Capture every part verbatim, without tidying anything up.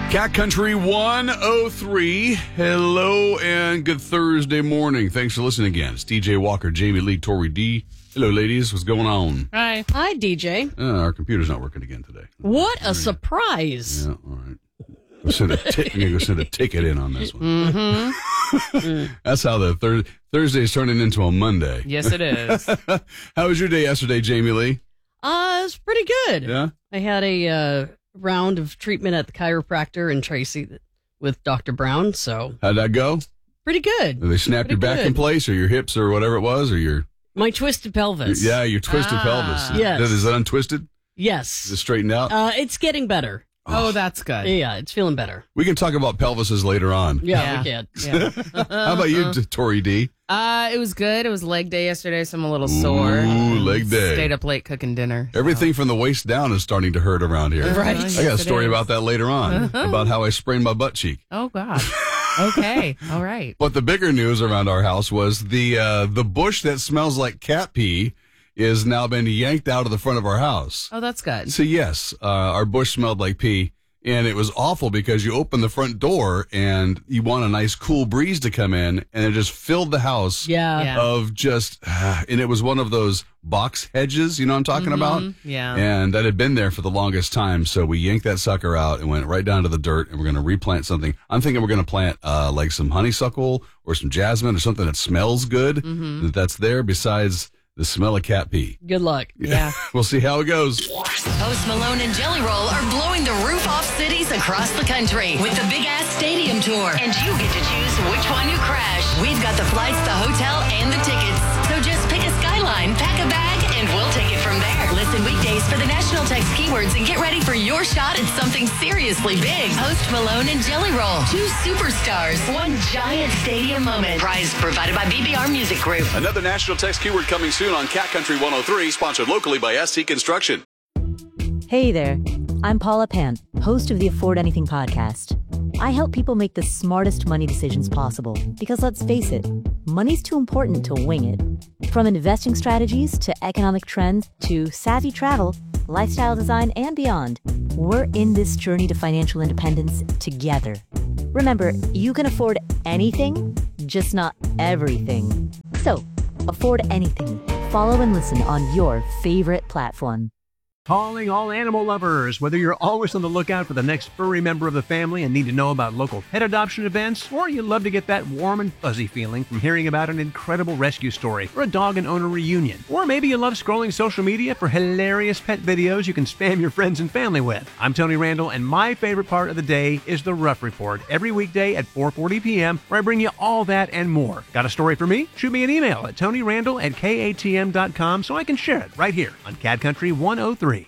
Cat Country one oh three. Hello and good Thursday morning. Thanks for listening again. It's D J Walker, Jamie Lee, Tori D. Hello, ladies. What's going on? Hi. Hi, D J. Uh, our computer's not working again today. What a surprise. Yeah, all right. Go send a t- I'm going to go send a ticket in on this one. Mm-hmm. That's how the thir- Thursday's turning into a Monday. Yes, it is. How was your day yesterday, Jamie Lee? Uh, it's pretty good. Yeah? I had a uh, round of treatment at the chiropractor in Tracy with Doctor Brown, so How'd that go? pretty good. Did they snap your Pretty back good. in place or your hips or whatever it was? Or your My twisted pelvis. Yeah, your twisted Ah. pelvis. Yes. Is it untwisted? Is Yes. it straightened out? Uh, it's getting better. Oh, that's good. Yeah, it's feeling better. We can talk about pelvises later on. Yeah, we can. Yeah. How about you, Tori D? Uh, it was good. It was leg day yesterday, so I'm a little sore. Ooh, leg day. Stayed up late cooking dinner. Everything from the waist down is starting to hurt around here. Right. I got a Yes, it story is. about that later on, about how I sprained my butt cheek. Oh, God. Okay. All right. But the bigger news around our house was the uh, the bush that smells like cat pee is now been yanked out of the front of our house. Oh, that's good. So yes, uh, our bush smelled like pee, and it was awful because you open the front door and you want a nice cool breeze to come in, and it just filled the house Yeah. Yeah. of just, and it was one of those box hedges, you know what I'm talking about? Yeah. And that had been there for the longest time, so we yanked that sucker out and went right down to the dirt, and we're going to replant something. I'm thinking we're going to plant uh, like some honeysuckle or some jasmine or something that smells good, that that's there besides the smell of cat pee. Good luck. Yeah. We'll see how it goes. Post Malone and Jelly Roll are blowing the roof off cities across the country with the Big Ass Stadium Tour. And you get to choose which one you crash. We've got the flights, the hotel, and the tickets. So just pick a skyline, pack a bag, and we'll take it from there. Listen weekdays for the national text keywords and get ready for your shot at something seriously big. Post Malone and Jelly Roll. Two superstars. One giant stadium moment. Prize provided by B B R Music Group. Another national text keyword coming soon on Cat Country one oh three, sponsored locally by S C Construction. Hey there, I'm Paula Pant, host of the Afford Anything podcast. I help people make the smartest money decisions possible because let's face it, money's too important to wing it. From investing strategies to economic trends to savvy travel, lifestyle design, and beyond, we're in this journey to financial independence together. Remember, you can afford anything, just not everything. So, afford anything. Follow and listen on your favorite platform. Calling all animal lovers. Whether you're always on the lookout for the next furry member of the family and need to know about local pet adoption events, or you love to get that warm and fuzzy feeling from hearing about an incredible rescue story or a dog and owner reunion, or maybe you love scrolling social media for hilarious pet videos you can spam your friends and family with. I'm Tony Randall, and my favorite part of the day is the Rough Report every weekday at four forty p.m. where I bring you all that and more. Got a story for me? Shoot me an email at tonyrandall at k a t m dot com so I can share it right here on Cat Country one oh three.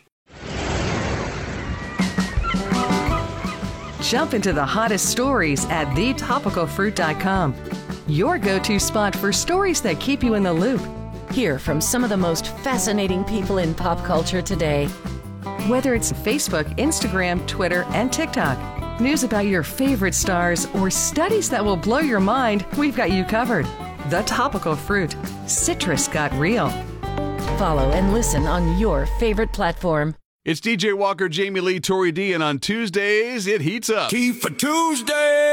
Jump into the hottest stories at the topical fruit dot com. Your go-to spot for stories that keep you in the loop. Hear from some of the most fascinating people in pop culture today. Whether it's Facebook, Instagram, Twitter, and TikTok, news about your favorite stars, or studies that will blow your mind, we've got you covered. The Topical Fruit. Citrus got real. Follow and listen on your favorite platform. It's D J Walker, Jamie Lee, Tori D, and on Tuesdays, it heats up. Tea for Tuesday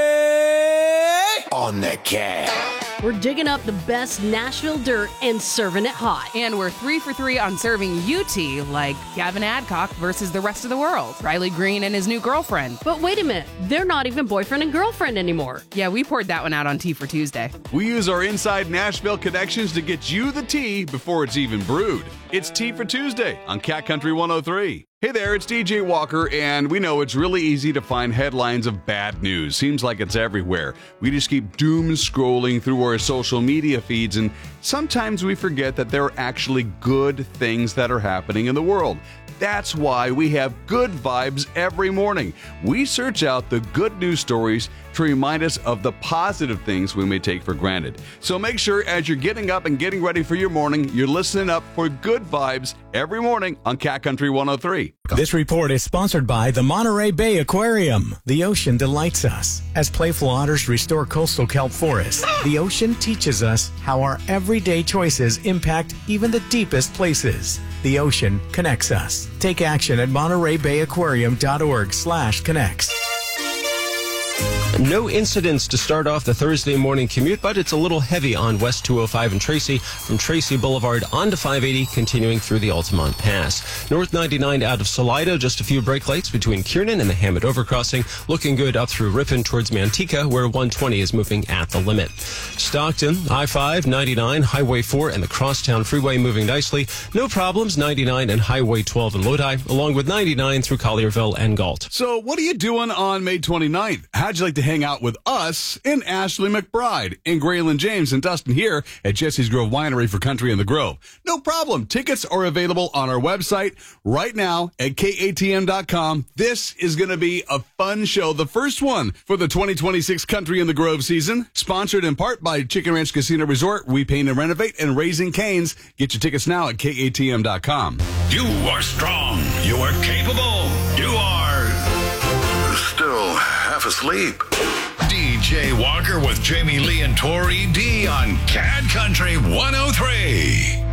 on the Cat. We're digging up the best Nashville dirt and serving it hot. And we're three for three on serving you tea, like Gavin Adcock versus the rest of the world. Riley Green and his new girlfriend. But wait a minute, they're not even boyfriend and girlfriend anymore. Yeah, we poured that one out on Tea for Tuesday. We use our inside Nashville connections to get you the tea before it's even brewed. It's Tea for Tuesday on Cat Country one oh three. Hey there, it's D J Walker, and we know it's really easy to find headlines of bad news. Seems like it's everywhere. We just keep doom scrolling through our social media feeds, and sometimes we forget that there are actually good things that are happening in the world. That's why we have Good Vibes every morning. We search out the good news stories to remind us of the positive things we may take for granted. So make sure as you're getting up and getting ready for your morning, you're listening up for Good Vibes every morning on Cat Country one oh three. This report is sponsored by the Monterey Bay Aquarium. The ocean delights us. As playful otters restore coastal kelp forests, the ocean teaches us how our everyday choices impact even the deepest places. The ocean connects us. Take action at monterey bay aquarium dot org slash connects. No incidents to start off the Thursday morning commute, but it's a little heavy on West two oh five in Tracy, from Tracy Boulevard on to five eighty, continuing through the Altamont Pass. North ninety-nine out of Salida, just a few brake lights between Kiernan and the Hammett Overcrossing. Looking good up through Ripon towards Manteca, where one twenty is moving at the limit. Stockton, I five, ninety-nine, Highway four, and the Crosstown Freeway moving nicely. No problems, ninety-nine and Highway twelve in Lodi, along with ninety-nine through Collierville and Galt. So what are you doing on May twenty-ninth? How'd you like to hang out with us and Ashley McBride and Graylin James and Dustin here at Jesse's Grove Winery for Country in the Grove? No problem. Tickets are available on our website right now at K A T M dot com. This is going to be a fun show, the first one for the twenty twenty-six Country in the Grove season, sponsored in part by Chicken Ranch Casino Resort, We Paint and Renovate, and Raising Cane's. Get your tickets now at K A T M dot com. You are strong. You are capable. You are still half asleep. D J Walker with Jamie Lee and Tori D on Cat Country one oh three.